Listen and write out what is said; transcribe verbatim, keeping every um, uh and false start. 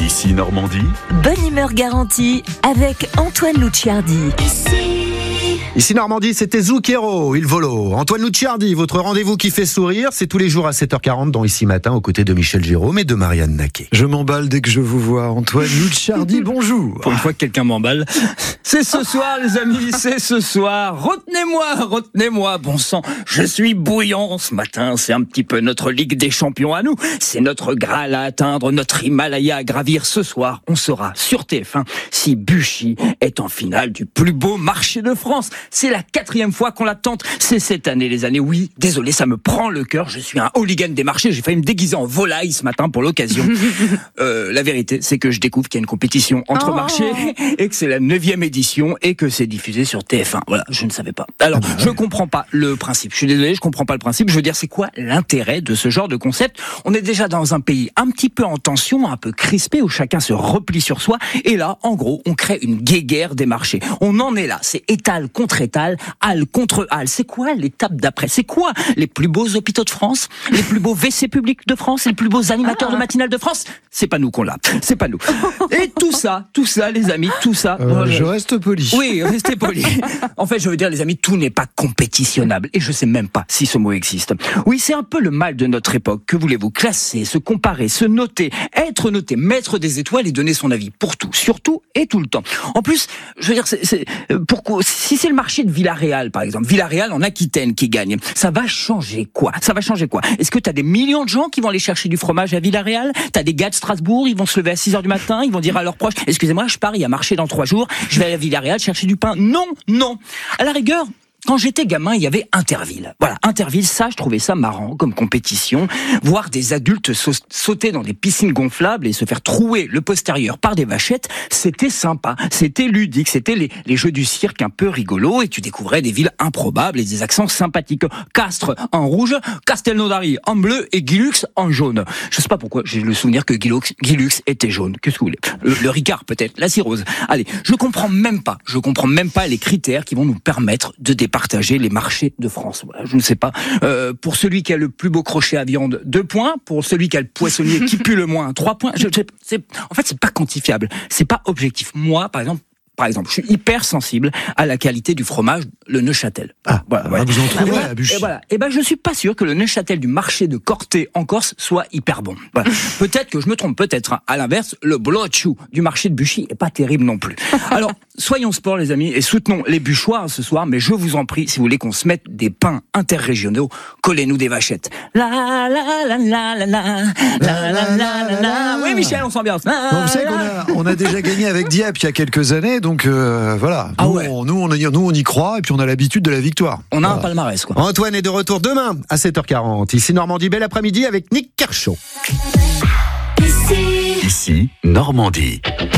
Ici Normandie. Bonne humeur garantie avec Antoine Lucciardi. Ici Normandie, c'était Zucchero, Il Volo. Antoine Lucciardi, votre rendez-vous qui fait sourire, c'est tous les jours à sept heures quarante dans Ici Matin, aux côtés de Michel Jérôme et de Marianne Naquet. Je m'emballe dès que je vous vois. Antoine Lucciardi, bonjour. Pour une fois que quelqu'un m'emballe. C'est ce soir, les amis, c'est ce soir. Retenez-moi, retenez-moi, bon sang. Je suis bouillant ce matin. C'est un petit peu notre Ligue des Champions à nous. C'est notre Graal à atteindre, notre Himalaya à gravir. Ce soir, on saura sur T F un si Buchy est en finale du plus beau marché de France. C'est la quatrième fois qu'on la tente. C'est cette année, les années. Oui, désolé, ça me prend le cœur. Je suis un hooligan des marchés. J'ai failli me déguiser en volaille ce matin pour l'occasion. euh, la vérité, c'est que je découvre qu'il y a une compétition entre oh. marchés et que c'est la neuvième édition et que c'est diffusé sur T F un. Voilà, je ne savais pas. Alors, ah bah je comprends pas le principe. Je suis désolé, je comprends pas le principe. Je veux dire, c'est quoi l'intérêt de ce genre de concept? On est déjà dans un pays un petit peu en tension, un peu crispé, où chacun se replie sur soi. Et là, en gros, on crée une guéguerre des marchés. On en est là. C'est étal contre étal, halle contre halle. C'est quoi l'étape d'après? C'est quoi les plus beaux hôpitaux de France? Les plus beaux W C publics de France? Les plus beaux animateurs ah. de matinale de France? C'est pas nous qu'on l'a. C'est pas nous. Et tout ça, tout ça, les amis, tout ça. Euh, je reste poli. Oui, restez poli. En fait, je veux dire, les amis, tout n'est pas compétitionnable. Et je sais même pas si ce mot existe. Oui, c'est un peu le mal de notre époque. Que voulez-vous? Classer, se comparer, se noter, être noté, mettre des étoiles et donner son avis pour tout, surtout et tout le temps. En plus, je veux dire, c'est, c'est, pourquoi, si c'est le marché de Villarreal, par exemple, Villarreal en Aquitaine qui gagne, ça va changer quoi? Ça va changer quoi? Est-ce que t'as des millions de gens qui vont aller chercher du fromage à Villarreal? T'as des gars de Strasbourg, ils vont se lever à six heures du matin, ils vont dire à leurs proches, excusez-moi, je pars, il y a marché dans trois jours, je vais aller à Villarreal chercher du pain. Non, non. À la rigueur, quand j'étais gamin, il y avait Interville. Voilà, Interville, ça, je trouvais ça marrant comme compétition. Voir des adultes sa- sauter dans des piscines gonflables et se faire trouer le postérieur par des vachettes, c'était sympa, c'était ludique, c'était les, les jeux du cirque un peu rigolos et tu découvrais des villes improbables et des accents sympathiques. Castres en rouge, Castelnaudary en bleu et Guilux en jaune. Je sais pas pourquoi, j'ai le souvenir que Guilux, Guilux était jaune. Qu'est-ce que vous voulez? Le, le Ricard peut-être, la cirrhose. Allez, je comprends même pas, je comprends même pas les critères qui vont nous permettre de départager les marchés de France. Voilà, je ne sais pas. Euh, pour celui qui a le plus beau crochet à viande, deux points. Pour celui qui a le poissonnier qui pue le moins, trois points. Je, je, c'est, en fait, c'est pas quantifiable. C'est pas objectif. Moi, par exemple, Par exemple, je suis hyper sensible à la qualité du fromage, le Neuchâtel. Ah, voilà, ah voilà. vous en trouvez voilà. à Buchy. Et voilà. Et ben, je suis pas sûr que le Neuchâtel du marché de Corté en Corse soit hyper bon. Voilà. Peut-être que je me trompe, peut-être. Hein. À l'inverse, le Blotchou du marché de Buchy est pas terrible non plus. Alors, soyons sport, les amis, et soutenons les Buchoirs ce soir, mais je vous en prie, si vous voulez qu'on se mette des pains interrégionaux, collez-nous des vachettes. La, la, la, la, la, la, la, la, la, la, la. Oui, Michel, on s'ambiance. Bon, vous savez qu'on a, on a déjà gagné avec Dieppe il y a quelques années, donc euh, voilà. Ah nous, ouais. on, nous, on, nous, on y croit et puis on a l'habitude de la victoire. On a voilà. un palmarès, quoi. Antoine est de retour demain à sept heures quarante. Ici Normandie, bel après-midi avec Nick Kershaw. Ici Normandie.